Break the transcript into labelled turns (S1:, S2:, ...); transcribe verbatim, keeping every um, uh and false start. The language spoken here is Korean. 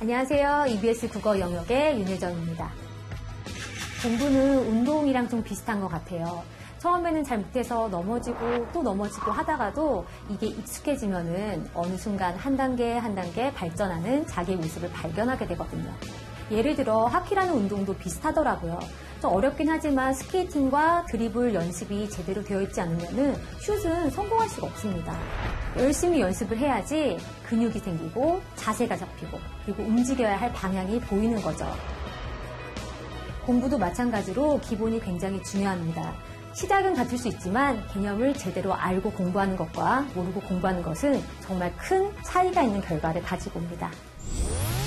S1: 안녕하세요. 이비에스 국어 영역의 윤혜정입니다. 공부는 운동이랑 좀 비슷한 것 같아요. 처음에는 잘 못해서 넘어지고 또 넘어지고 하다가도 이게 익숙해지면은 어느 순간 한 단계 한 단계 발전하는 자기의 모습을 발견하게 되거든요. 예를 들어 하키라는 운동도 비슷하더라고요. 좀 어렵긴 하지만 스케이팅과 드리블 연습이 제대로 되어 있지 않으면은 슛은 성공할 수가 없습니다. 열심히 연습을 해야지 근육이 생기고 자세가 잡히고 그리고 움직여야 할 방향이 보이는 거죠. 공부도 마찬가지로 기본이 굉장히 중요합니다. 시작은 같을 수 있지만 개념을 제대로 알고 공부하는 것과 모르고 공부하는 것은 정말 큰 차이가 있는 결과를 가지고 옵니다.